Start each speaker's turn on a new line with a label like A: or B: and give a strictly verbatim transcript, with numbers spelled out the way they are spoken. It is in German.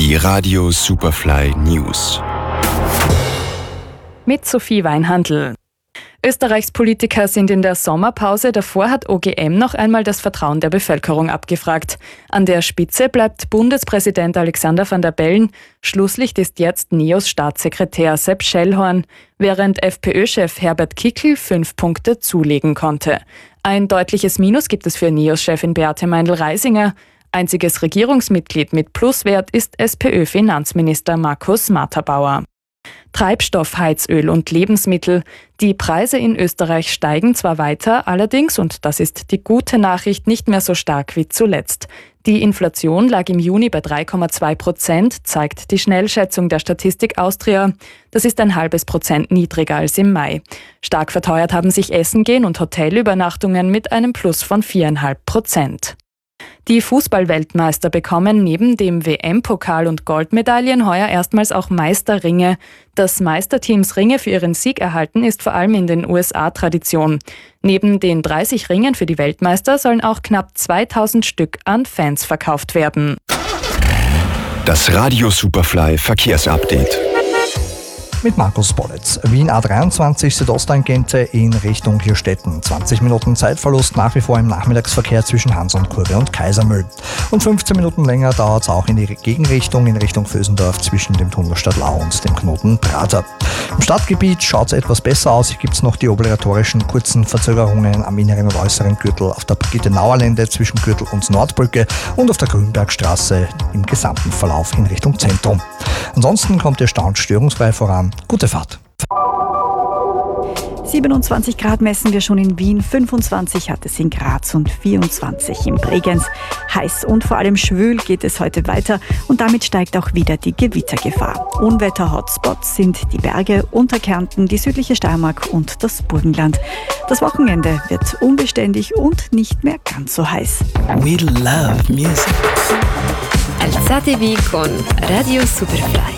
A: Die Radio Superfly News.
B: Mit Sophie Weinhandl. Österreichs Politiker sind in der Sommerpause. Davor hat O G M noch einmal das Vertrauen der Bevölkerung abgefragt. An der Spitze bleibt Bundespräsident Alexander Van der Bellen. Schlusslicht ist jetzt Neos Staatssekretär Sepp Schellhorn, während FPÖ-Chef Herbert Kickl fünf Punkte zulegen konnte. Ein deutliches Minus gibt es für Neos-Chefin Beate Meindl-Reisinger. Einziges Regierungsmitglied mit Pluswert ist SPÖ-Finanzminister Markus Matterbauer. Treibstoff, Heizöl und Lebensmittel. Die Preise in Österreich steigen zwar weiter, allerdings, und das ist die gute Nachricht, nicht mehr so stark wie zuletzt. Die Inflation lag im Juni bei drei Komma zwei Prozent, zeigt die Schnellschätzung der Statistik Austria. Das ist ein halbes Prozent niedriger als im Mai. Stark verteuert haben sich Essen gehen und Hotelübernachtungen mit einem Plus von vier Komma fünf Prozent. Die Fußball-Weltmeister bekommen neben dem W M-Pokal und Goldmedaillen heuer erstmals auch Meisterringe. Dass Meisterteams Ringe für ihren Sieg erhalten, ist vor allem in den U S A Tradition. Neben den dreißig Ringen für die Weltmeister sollen auch knapp zweitausend Stück an Fans verkauft werden.
A: Das Radio Superfly Verkehrsupdate.
C: Mit Markus Bollitz. Wien A dreiundzwanzig Südosttangente in Richtung Hirstetten. zwanzig Minuten Zeitverlust nach wie vor im Nachmittagsverkehr zwischen Hans-und-Kurve und Kaisermühl. Und fünfzehn Minuten länger dauert es auch in die Gegenrichtung in Richtung Vösendorf zwischen dem Tunnel Stadtlau und dem Knoten Prater. Im Stadtgebiet schaut es etwas besser aus. Hier gibt es noch die obligatorischen kurzen Verzögerungen am inneren und äußeren Gürtel auf der Brigitte-Nauer-Lände zwischen Gürtel und Nordbrücke und auf der Grünbergstraße im gesamten Verlauf in Richtung Zentrum. Ansonsten kommt der Stand störungsfrei voran. Gute Fahrt.
D: siebenundzwanzig Grad messen wir schon in Wien, fünfundzwanzig hat es in Graz und vierundzwanzig in Bregenz. Heiß und vor allem schwül geht es heute weiter und damit steigt auch wieder die Gewittergefahr. Unwetter-Hotspots sind die Berge, Unterkärnten, die südliche Steiermark und das Burgenland. Das Wochenende wird unbeständig und nicht mehr ganz so heiß.
E: We love music.
F: Alzate V con Radio Superfly.